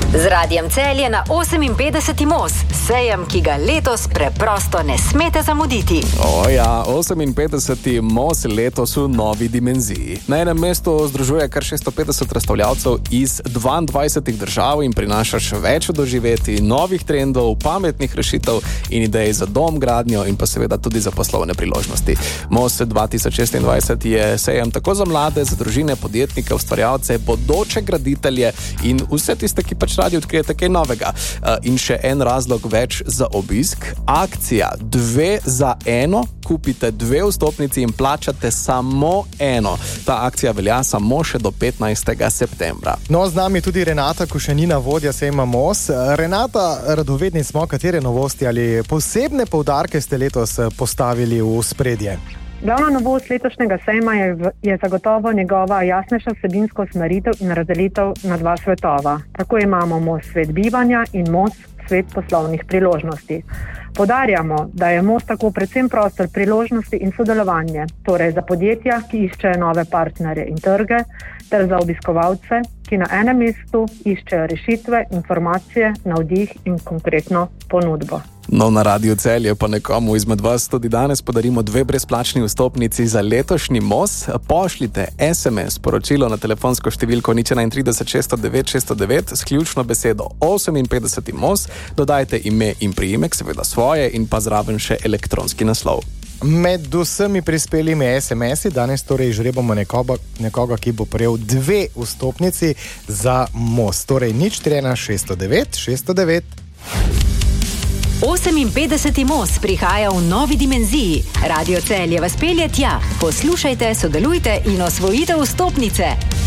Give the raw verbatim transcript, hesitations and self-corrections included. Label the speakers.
Speaker 1: Z Radiem Celje na oseminpetdeseti most, sejem, ki ga letos preprosto ne smete zamuditi.
Speaker 2: O ja, oseminpetdeseti most letos v novi dimenziji. Na enem mestu združuje kar šeststo petdeset razstavljavcev iz dvaindvajsetih držav in prinaša še več doživeti, novih trendov, pametnih rešitev in idej za dom, gradnjo in pa seveda tudi za poslovne priložnosti. Most dva tisoč šestindvajset je sejem tako za mlade, za družine, podjetnike, ustvarjalce, bodoče graditelje in vse tiste, ki pač radi odkrijete kaj novega. In še en razlog več za obisk. Akcija dve za eno, kupite dve vstopnici in plačate samo eno. Ta akcija velja samo še do petnajstega septembra.
Speaker 3: No, z nami tudi Renata Kušanina, vodja sejma Most. Renata, radovedni smo, katere novosti ali posebne poudarke ste letos postavili v spredje?
Speaker 4: Glavna novost letošnjega sejma je, je zagotovo njegova jasnejša vsebinska usmeritev in razdelitev na dva svetova. Tako imamo Most svet bivanja in Most svet poslovnih priložnosti. Poudarjamo, da je Most tako predvsem prostor priložnosti in sodelovanje, torej za podjetja, ki iščejo nove partnerje in trge, ter za obiskovalce, ki na enem mestu iščejo rešitve, informacije, navdih in konkretno ponudbo.
Speaker 2: No, na Radiu Celje pa nekomu izmed vas tudi danes podarimo dve brezplačni vstopnici za letošnji Most. Pošljite es em es sporočilo na telefonsko številko nič enaintrideset šeststo devet šeststo devet s ključno besedo oseminpetdeseti Most, dodajte ime in priimek, seveda svoje, in pa zraven še elektronski naslov.
Speaker 3: Med vsemi prispelimi es em esi danes torej žrebamo nekoga, nekoga, ki bo prejel dve vstopnici za Most. Torej nič tri ena šeststo devet šeststo devet.
Speaker 1: oseminpetdeseti Most prihaja v novi dimenziji. Radio Celje vas pelje tja. Poslušajte, sodelujte in osvojite vstopnice.